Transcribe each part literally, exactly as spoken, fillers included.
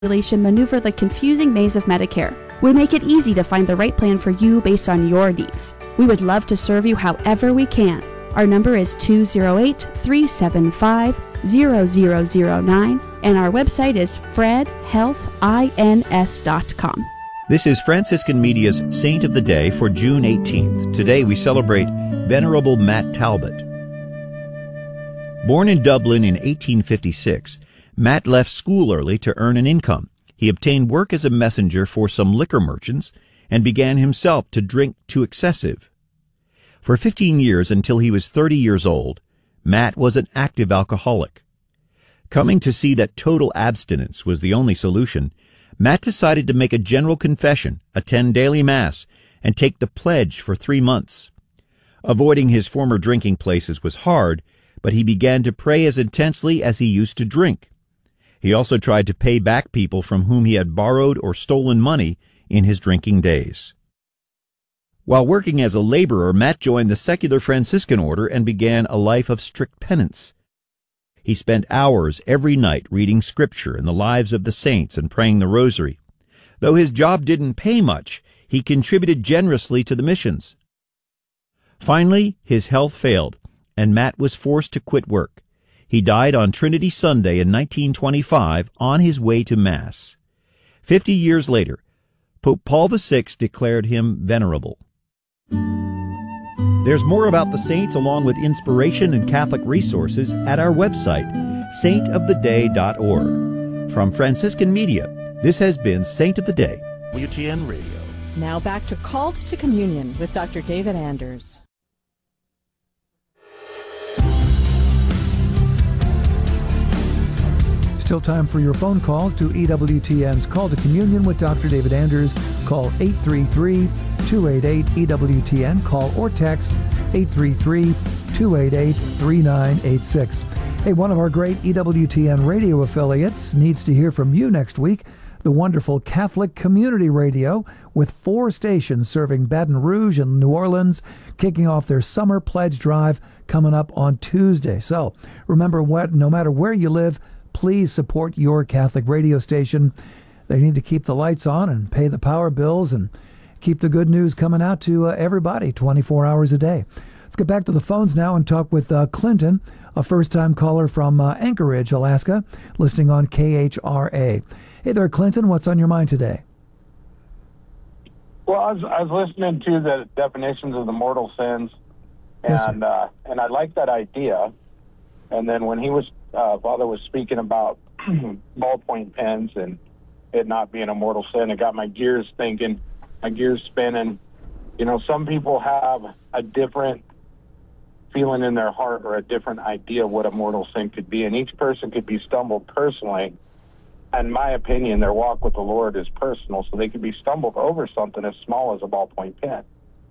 population maneuver the confusing maze of Medicare. We make it easy to find the right plan for you based on your needs. We would love to serve you however we can. Our number is two oh eight, three seven five, zero zero zero nine, and our website is fred health ins dot com. This is Franciscan Media's Saint of the Day for June eighteenth. Today we celebrate Venerable Matt Talbot. Born in Dublin in eighteen fifty-six, Matt left school early to earn an income. He obtained work as a messenger for some liquor merchants and began himself to drink to excessive. For fifteen years, until he was thirty years old, Matt was an active alcoholic. Coming to see that total abstinence was the only solution, Matt decided to make a general confession, attend daily mass, and take the pledge for three months. Avoiding his former drinking places was hard, but he began to pray as intensely as he used to drink. He also tried to pay back people from whom he had borrowed or stolen money in his drinking days. While working as a laborer, Matt joined the secular Franciscan order and began a life of strict penance. He spent hours every night reading scripture and the lives of the saints and praying the rosary. Though his job didn't pay much, he contributed generously to the missions. Finally, his health failed, and Matt was forced to quit work. He died on Trinity Sunday in nineteen twenty-five on his way to Mass. Fifty years later, Pope Paul the Sixth declared him venerable. There's more about the saints along with inspiration and Catholic resources at our website, saint of the day dot org. From Franciscan Media, this has been Saint of the Day. W T N Radio. Now back to Called to Communion with Doctor David Anders. Still time for your phone calls to E W T N's Call to Communion with Doctor David Anders. Call eight three three, two eight eight, E W T N. Call or text eight three three, two eight eight, three nine eight six. Hey, one of our great E W T N radio affiliates needs to hear from you next week. The wonderful Catholic Community Radio, with four stations serving Baton Rouge and New Orleans, kicking off their summer pledge drive coming up on Tuesday. So remember, what, no matter where you live, please support your Catholic radio station. They need to keep the lights on and pay the power bills and keep the good news coming out to uh, everybody twenty-four hours a day. Let's get back to the phones now and talk with uh, Clinton, a first-time caller from uh, Anchorage, Alaska, listening on K H R A. Hey there, Clinton. What's on your mind today? Well, I was, I was listening to the definitions of the mortal sins, and Yes, uh, and I like that idea. And then when he was, uh, Father was speaking about ballpoint pens and it not being a mortal sin, it got my gears thinking, my gears spinning. You know, some people have a different feeling in their heart or a different idea of what a mortal sin could be, and each person could be stumbled personally. In my opinion, their walk with the Lord is personal, so they could be stumbled over something as small as a ballpoint pen.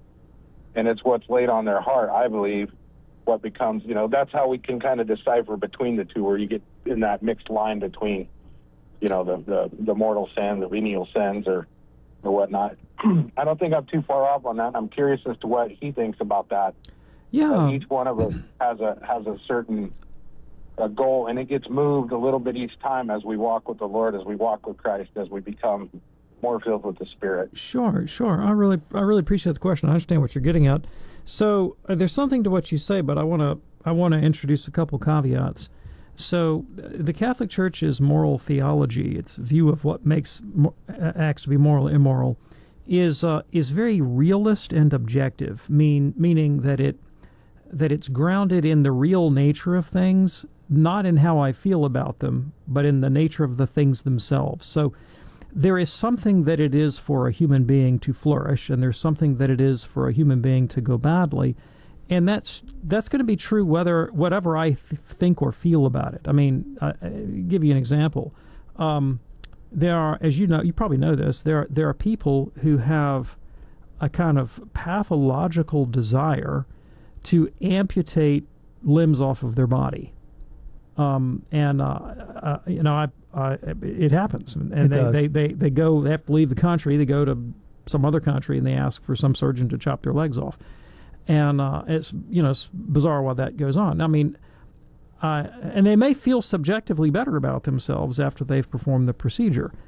And it's what's laid on their heart, I believe, what becomes, you know, that's how we can kind of decipher between the two, where you get in that mixed line between, you know, the, the, the mortal sin, the venial sins, or, or whatnot. I don't think I'm too far off on that. I'm curious as to what he thinks about that. Yeah. Uh, each one of us has a has a certain a goal, and it gets moved a little bit each time as we walk with the Lord, as we walk with Christ, as we become more filled with the Spirit. Sure, sure. I really, I really appreciate the question. I understand what you're getting at. So uh, there's something to what you say, but I want to, I want to introduce a couple caveats. So uh, the Catholic Church's moral theology, its view of what makes mo- acts to be moral, immoral, is uh, is very realist and objective. Mean meaning that it that it's grounded in the real nature of things, not in how I feel about them, but in the nature of the things themselves. So there is something that it is for a human being to flourish, and there's something that it is for a human being to go badly, and that's that's going to be true whether whatever I th- think or feel about it. I mean, I, I give you an example. Um, there are, as you know, you probably know this. There are, there are people who have a kind of pathological desire to amputate limbs off of their body. Um, and, uh, uh, you know, I, I, it happens. And It they, does. they, they, they go, they have to leave the country, they go to some other country, and they ask for some surgeon to chop their legs off. And uh, it's, you know, it's bizarre why that goes on. I mean, Uh, and they may feel subjectively better about themselves after they've performed the procedure.